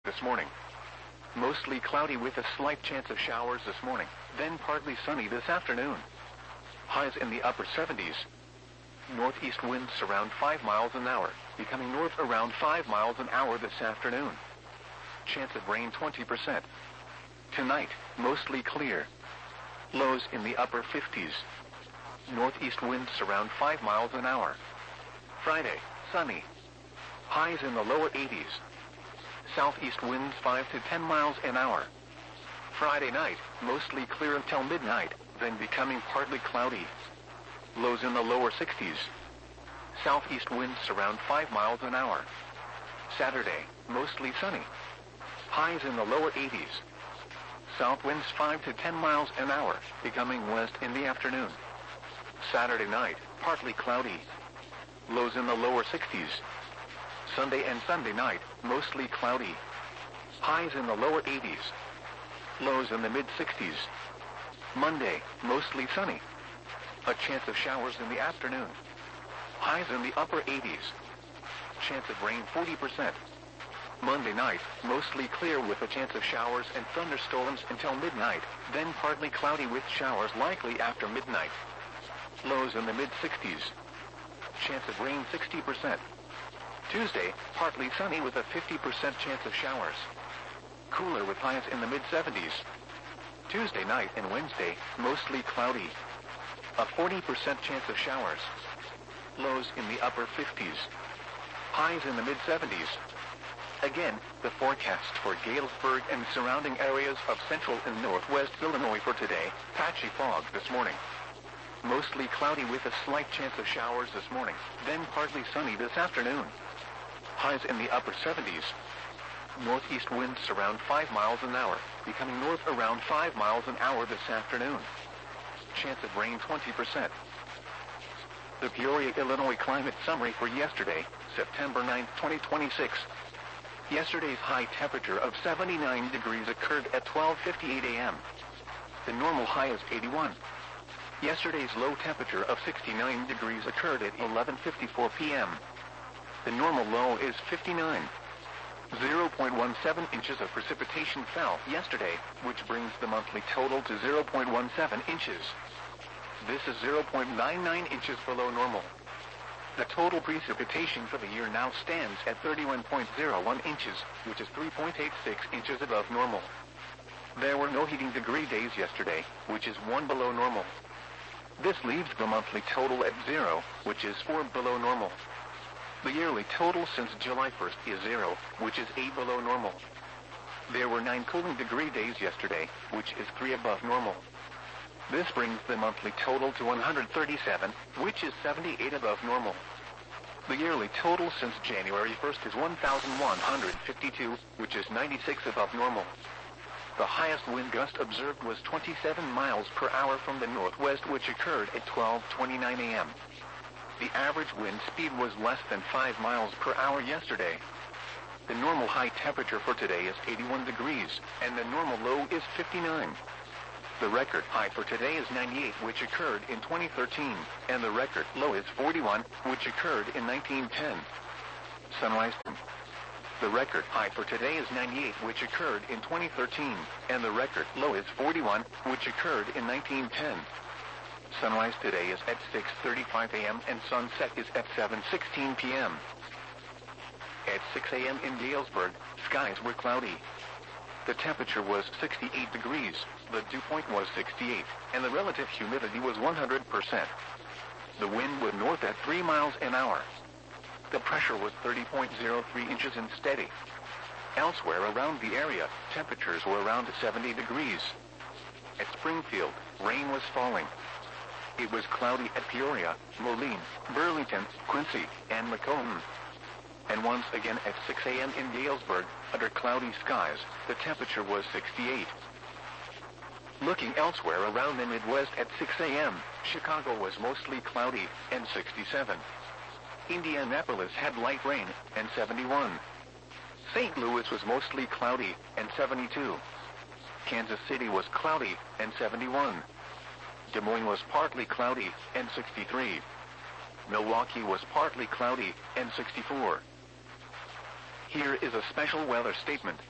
this morning. Mostly cloudy with a slight chance of showers this morning, then partly sunny this afternoon. Highs in the upper 70s. Northeast winds around 5 miles an hour, becoming north around 5 miles an hour this afternoon. Chance of rain 20%. Tonight, mostly clear. Lows in the upper 50s. Northeast winds around 5 miles an hour. Friday, sunny. Highs in the lower 80s. Southeast winds 5 to 10 miles an hour. Friday night, mostly clear until midnight, then becoming partly cloudy. Lows in the lower 60s. Southeast winds around 5 miles an hour. Saturday, mostly sunny. Highs in the lower 80s. South winds 5 to 10 miles an hour, becoming west in the afternoon. Saturday night, partly cloudy. Lows in the lower 60s. Sunday and Sunday night, mostly cloudy. Highs in the lower 80s. Lows in the mid-60s. Monday, mostly sunny. A chance of showers in the afternoon. Highs in the upper 80s. Chance of rain 40%. Monday night, mostly clear with a chance of showers and thunderstorms until midnight, then partly cloudy with showers likely after midnight. Lows in the mid-60s. Chance of rain 60%. Tuesday, partly sunny with a 50% chance of showers. Cooler with highs in the mid-70s. Tuesday night and Wednesday, mostly cloudy. A 40% chance of showers. Lows in the upper 50s. Highs in the mid-70s. Again, the forecast for Galesburg and surrounding areas of central and northwest Illinois for today, patchy fog this morning. Mostly cloudy with a slight chance of showers this morning, then partly sunny this afternoon. Highs in the upper 70s. Northeast winds around 5 miles an hour, becoming north around 5 miles an hour this afternoon. Chance of rain 20%. The Peoria, Illinois climate summary for yesterday, September 9, 2026. Yesterday's high temperature of 79 degrees occurred at 12:58 a.m. The normal high is 81. Yesterday's low temperature of 69 degrees occurred at 11:54 p.m. The normal low is 59. 0.17 inches of precipitation fell yesterday, which brings the monthly total to 0.17 inches. This is 0.99 inches below normal. The total precipitation for the year now stands at 31.01 inches, which is 3.86 inches above normal. There were no heating degree days yesterday, which is 1 below normal. This leaves the monthly total at 0, which is 4 below normal. The yearly total since July 1st is 0, which is 8 below normal. There were 9 cooling degree days yesterday, which is 3 above normal. This brings the monthly total to 137, which is 78 above normal. The yearly total since January 1st is 1,152, which is 96 above normal. The highest wind gust observed was 27 miles per hour from the northwest, which occurred at 12:29 a.m. The average wind speed was less than 5 miles per hour yesterday. The normal high temperature for today is 81 degrees, and the normal low is 59. The record high for today is 98, which occurred in 2013, and the record low is 41, which occurred in 1910. Sunrise. The record high for today is 98, which occurred in 2013, and the record low is 41, which occurred in 1910. Sunrise today is at 6:35 a.m. and sunset is at 7:16 p.m. At 6 a.m. in Galesburg, skies were cloudy. The temperature was 68 degrees, the dew point was 68, and the relative humidity was 100%. The wind was north at 3 miles an hour. The pressure was 30.03 inches and steady. Elsewhere around the area, temperatures were around 70 degrees. At Springfield, rain was falling. It was cloudy at Peoria, Moline, Burlington, Quincy, and Macomb. And once again at 6 a.m. in Galesburg, under cloudy skies, the temperature was 68. Looking elsewhere around the Midwest at 6 a.m., Chicago was mostly cloudy, and 67. Indianapolis had light rain, and 71. St. Louis was mostly cloudy, and 72. Kansas City was cloudy, and 71. Des Moines was partly cloudy, and 63. Milwaukee was partly cloudy, and 64. Here is a special weather statement.